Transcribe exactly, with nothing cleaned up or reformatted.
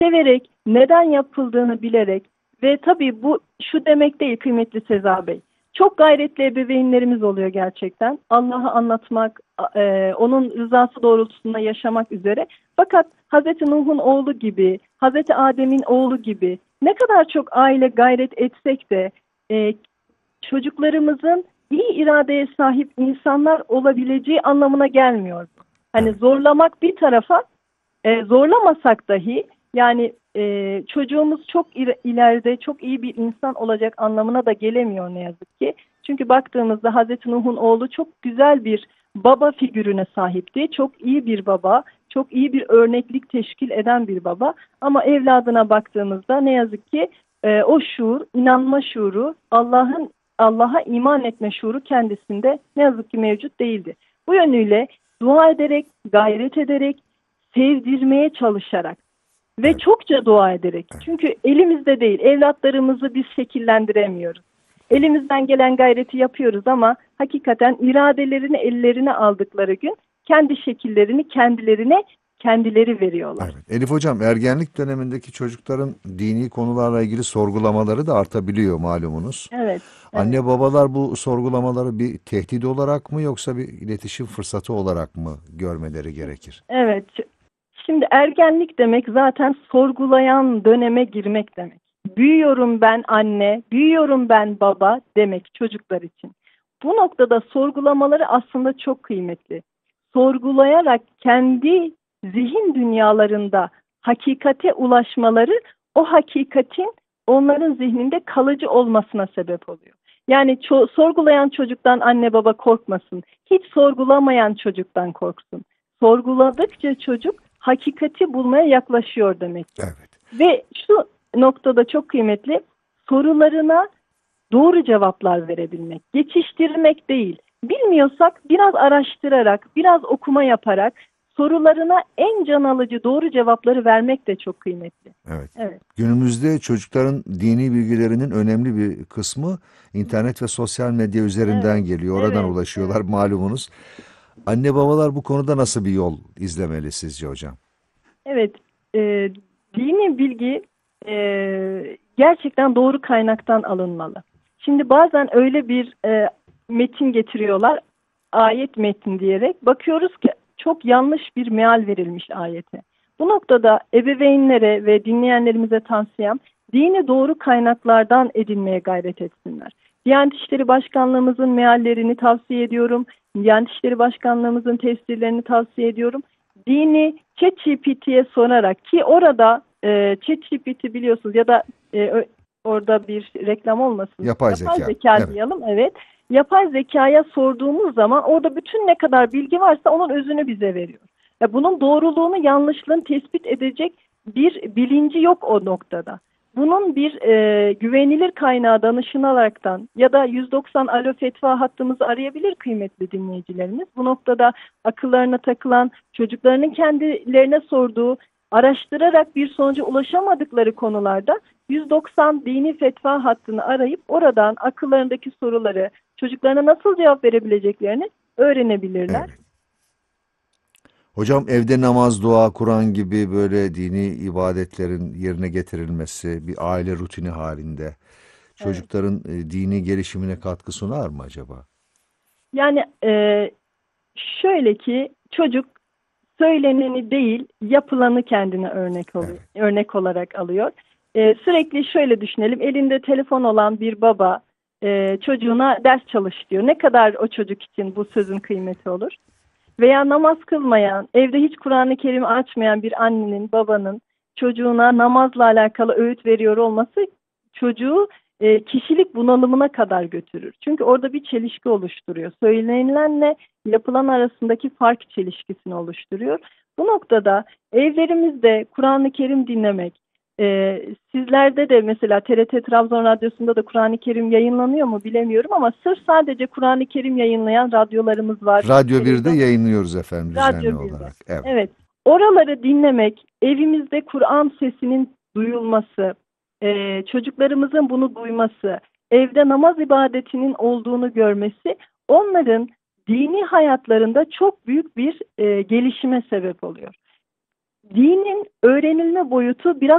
severek, neden yapıldığını bilerek ve tabii bu şu demek değil kıymetli Seza Bey. Çok gayretli ebeveynlerimiz oluyor gerçekten. Allah'ı anlatmak, e, onun rızası doğrultusunda yaşamak üzere. Fakat Hazreti Nuh'un oğlu gibi, Hazreti Adem'in oğlu gibi ne kadar çok aile gayret etsek de e, çocuklarımızın iyi iradeye sahip insanlar olabileceği anlamına gelmiyor. Hani zorlamak bir tarafa, e, zorlamasak dahi yani e, çocuğumuz çok ileride çok iyi bir insan olacak anlamına da gelemiyor ne yazık ki. Çünkü baktığımızda Hazreti Nuh'un oğlu çok güzel bir baba figürüne sahipti. Çok iyi bir baba, çok iyi bir örneklik teşkil eden bir baba. Ama evladına baktığımızda ne yazık ki e, o şuur, inanma şuuru, Allah'ın Allah'a iman etme şuuru kendisinde ne yazık ki mevcut değildi. Bu yönüyle dua ederek, gayret ederek, sevdirmeye çalışarak ve çokça dua ederek. Çünkü elimizde değil, evlatlarımızı biz şekillendiremiyoruz. Elimizden gelen gayreti yapıyoruz ama hakikaten iradelerini ellerine aldıkları gün kendi şekillerini kendilerine kendileri veriyorlar. Evet. Elif Hocam, ergenlik dönemindeki çocukların dini konularla ilgili sorgulamaları da artabiliyor malumunuz. Evet. Anne evet. babalar bu sorgulamaları bir tehdit olarak mı yoksa bir iletişim fırsatı olarak mı görmeleri gerekir? Evet. Şimdi ergenlik demek zaten sorgulayan döneme girmek demek. Büyüyorum ben anne, büyüyorum ben baba demek çocuklar için. Bu noktada sorgulamaları aslında çok kıymetli. Sorgulayarak kendi zihin dünyalarında hakikate ulaşmaları o hakikatin onların zihninde kalıcı olmasına sebep oluyor. Yani ço- sorgulayan çocuktan anne baba korkmasın. Hiç sorgulamayan çocuktan korksun. Sorguladıkça çocuk hakikati bulmaya yaklaşıyor demek. Evet. Ve şu noktada çok kıymetli, sorularına doğru cevaplar verebilmek, geçiştirmek değil. Bilmiyorsak biraz araştırarak, biraz okuma yaparak sorularına en can alıcı doğru cevapları vermek de çok kıymetli. Evet. Evet. Günümüzde çocukların dini bilgilerinin önemli bir kısmı internet ve sosyal medya üzerinden Evet. geliyor. Oradan Evet. ulaşıyorlar Evet. malumunuz. Anne babalar bu konuda nasıl bir yol izlemeli sizce hocam? Evet. E, dini bilgi e, gerçekten doğru kaynaktan alınmalı. Şimdi bazen öyle bir e, metin getiriyorlar, ayet metni diyerek. Bakıyoruz ki çok yanlış bir meal verilmiş ayete. Bu noktada ebeveynlere ve dinleyenlerimize tavsiyem dini doğru kaynaklardan edinmeye gayret etsinler. Diyanet İşleri Başkanlığımızın meallerini tavsiye ediyorum. Diyanet İşleri Başkanlığımızın tefsirlerini tavsiye ediyorum. Dini ChatGPT'ye sorarak ki orada e, ChatGPT biliyorsunuz ya da e, orada bir reklam olmasın. Yapay Yapay zeka. zeka Evet. diyelim, evet. Yapay zekaya sorduğumuz zaman orada bütün ne kadar bilgi varsa onun özünü bize veriyor. Ya bunun doğruluğunu, yanlışlığını tespit edecek bir bilinci yok o noktada. Bunun bir e, güvenilir kaynağı danışılaraktan ya da yüz doksan alo fetva hattımızı arayabilir kıymetli dinleyicilerimiz. Bu noktada akıllarına takılan, çocuklarının kendilerine sorduğu, araştırarak bir sonuca ulaşamadıkları konularda yüz doksan dini fetva hattını arayıp oradan akıllarındaki soruları, çocuklarına nasıl cevap verebileceklerini öğrenebilirler. Evet. Hocam, evde namaz, dua, Kur'an gibi böyle dini ibadetlerin yerine getirilmesi bir aile rutini halinde Evet. çocukların e, dini gelişimine katkı sunar mı acaba? Yani e, şöyle ki çocuk söyleneni değil yapılanı kendine örnek oluyor, Evet. örnek olarak alıyor. E, sürekli şöyle düşünelim, elinde telefon olan bir baba e, çocuğuna ders çalış diyor. Ne kadar o çocuk için bu sözün kıymeti olur? Veya namaz kılmayan, evde hiç Kur'an-ı Kerim açmayan bir annenin, babanın çocuğuna namazla alakalı öğüt veriyor olması çocuğu e, kişilik bunalımına kadar götürür. Çünkü orada bir çelişki oluşturuyor. Söylenilenle yapılan arasındaki fark çelişkisini oluşturuyor. Bu noktada evlerimizde Kur'an-ı Kerim dinlemek, e, sizlerde de mesela T R T Trabzon Radyosu'nda da Kur'an-ı Kerim yayınlanıyor mu bilemiyorum ama sırf sadece Kur'an-ı Kerim yayınlayan radyolarımız var. Radyo birde Televizyon, yayınlıyoruz efendim düzenli Radyo birde. olarak. Evet. Evet. Oraları dinlemek, evimizde Kur'an sesinin duyulması, e, çocuklarımızın bunu duyması, evde namaz ibadetinin olduğunu görmesi onların dini hayatlarında çok büyük bir e, gelişime sebep oluyor. Dinin öğrenilme boyutu biraz